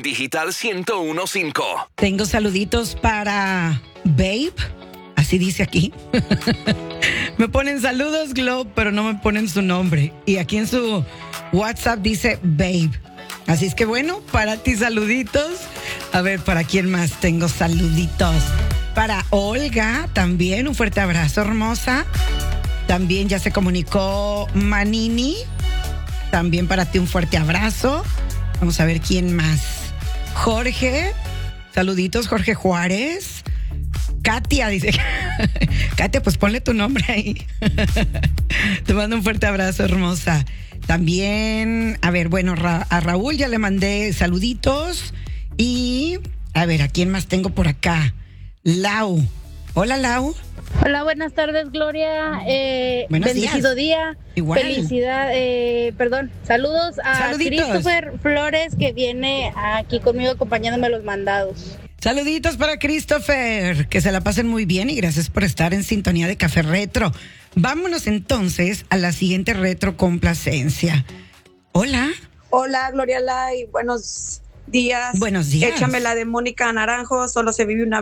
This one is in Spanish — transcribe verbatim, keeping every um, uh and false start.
Digital ciento uno punto cinco. Tengo saluditos para Babe, así dice aquí. Me ponen saludos, Globe, pero no me ponen su nombre. Y aquí en su WhatsApp dice Babe. Así es que bueno, para ti saluditos. A ver, ¿para quién más tengo saluditos? Para Olga también, un fuerte abrazo, hermosa. También ya se comunicó Manini. También para ti un fuerte abrazo. Vamos a ver quién más. Jorge. Saluditos, Jorge Juárez. Katia dice. Katia, pues ponle tu nombre ahí. Te mando un fuerte abrazo, hermosa. También, a ver, bueno, Ra- a Raúl ya le mandé saluditos. Y, a ver, ¿a quién más tengo por acá? Lau. Hola, Lau. Hola, buenas tardes, Gloria. Eh, Buenos bendecido días. día. Igual. Felicidad, eh, perdón. Saludos a Saluditos. Christopher Flores, que viene aquí conmigo acompañándome a los mandados. Saluditos para Christopher, que se la pasen muy bien y gracias por estar en sintonía de Café Retro. Vámonos entonces a la siguiente retro complacencia. Hola. Hola, Gloria Lai, buenos días. Buenos días. Échame la de Mónica Naranjo, solo se vive una